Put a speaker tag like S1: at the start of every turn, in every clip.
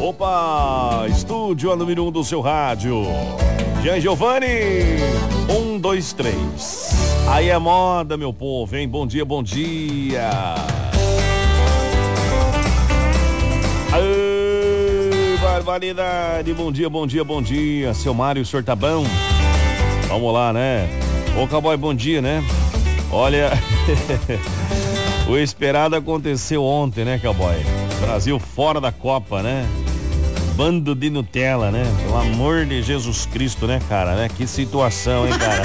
S1: Opa, estúdio a número 1 do seu rádio. Jean Giovanni, 1, 2, 3. Aí é moda, meu povo, hein? Bom dia, bom dia. Ai, barbaridade, bom dia, bom dia, bom dia. Seu Mário, o senhor tá bom? Vamos lá, né? Ô, cowboy, bom dia, né? Olha, o esperado aconteceu ontem, né, cowboy? Brasil fora da Copa, né? Bando de Nutella, né? Pelo amor de Jesus Cristo, né, cara? Né? Que situação, hein, cara?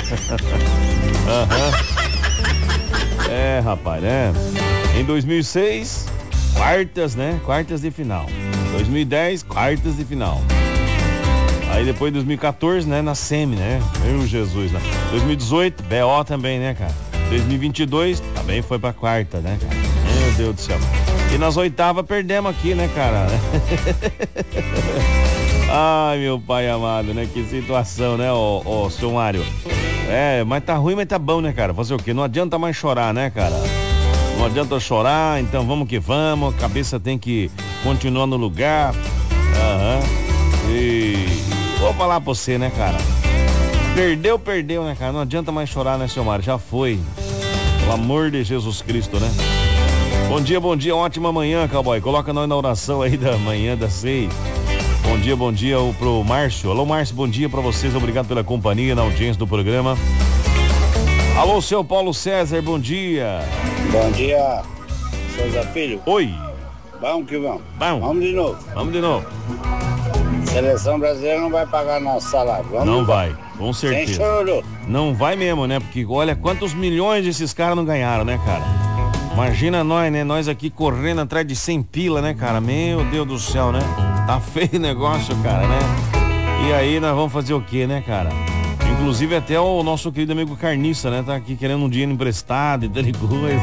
S1: É, rapaz, né? Em 2006, quartas, né? Quartas de final. 2010, quartas de final. Aí depois 2014, né? Na semi, né? Meu Jesus, né? 2018, BO também, né, cara? 2022, também foi pra quarta, né, cara? Meu Deus do céu. E nas oitavas perdemos aqui, né, cara? Ai, meu pai amado, né? Que situação, né, ô seu Mário? É, mas tá ruim, mas tá bom, né, cara? Fazer o quê? Não adianta mais chorar, né, cara? Não adianta chorar, então vamos que vamos. A cabeça tem que continuar no lugar. E vou falar pra você, né, cara? Perdeu, né, cara? Não adianta mais chorar, né, seu Mário? Já foi. Pelo amor de Jesus Cristo, né? Bom dia, ótima manhã, cowboy. Coloca nós na oração aí da manhã das 6. Bom dia pro Márcio. Alô, Márcio, bom dia pra vocês. Obrigado pela companhia na audiência do programa. Alô, seu Paulo César, bom dia.
S2: Bom dia, seu Zé Filho.
S1: Oi.
S2: Vamos que vamos.
S1: Vamos de novo.
S2: Seleção brasileira não vai pagar nosso salário.
S1: Não vai, com certeza.
S2: Sem choro.
S1: Não vai mesmo, né? Porque olha quantos milhões esses caras não ganharam, né, cara? Imagina nós, né? Nós aqui correndo atrás de 100 pila, né, cara? Meu Deus do céu, né? Tá feio o negócio, cara, né? E aí nós vamos fazer o quê, né, cara? Inclusive até o nosso querido amigo Carniça, né? Tá aqui querendo um dinheiro emprestado e tal coisa.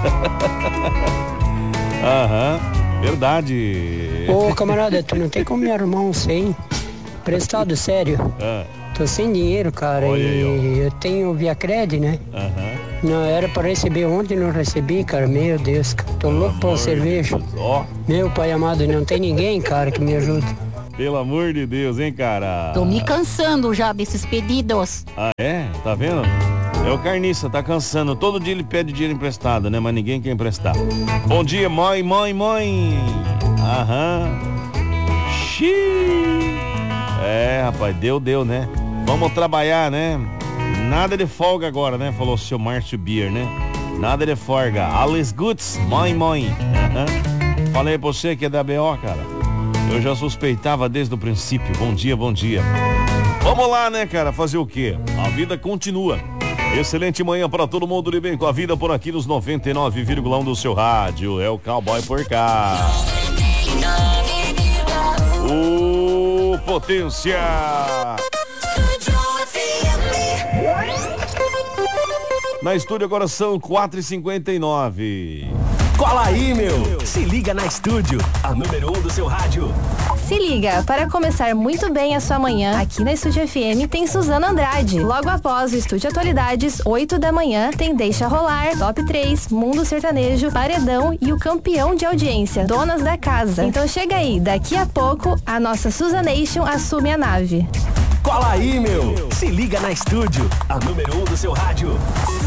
S1: Verdade.
S3: Ô, camarada, tu não tem como me arrumar um 100 emprestado, sério? Tô sem dinheiro, cara.
S1: Olha
S3: e
S1: aí,
S3: eu tenho via crédito, né? Não era pra receber ontem, não recebi, cara. Meu Deus, tô louco pra uma cerveja. Meu pai amado, não tem ninguém, cara, que me ajude.
S1: Pelo amor de Deus, hein, cara?
S4: Tô me cansando já desses pedidos.
S1: Ah, é? Tá vendo? É o Carniça, tá cansando. Todo dia ele pede dinheiro emprestado, né? Mas ninguém quer emprestar. Bom dia, mãe. Xiii. É, rapaz, deu, né? Vamos trabalhar, né? Nada de folga agora, né? Falou o seu Márcio Bier, né? Nada de folga. Alles Guts, mãe. Falei pra você que é da BO, cara. Eu já suspeitava desde o princípio. Bom dia. Vamos lá, né, cara? Fazer o quê? A vida continua. Excelente manhã pra todo mundo de bem com a vida por aqui nos 99,1 do seu rádio. É o Cowboy por cá. O Potência. Na estúdio agora são 4h59.
S5: Cola aí, meu! Se liga na estúdio, a número 1 do seu rádio.
S6: Se liga, para começar muito bem a sua manhã, aqui na Estúdio FM tem Suzana Andrade. Logo após o Estúdio Atualidades, 8 da manhã, tem Deixa Rolar, Top 3, Mundo Sertanejo, Paredão e o campeão de audiência, Donas da Casa. Então chega aí, daqui a pouco, a nossa Suzanation assume a nave.
S5: Cola aí, meu! Se liga na estúdio, a número 1 do seu rádio.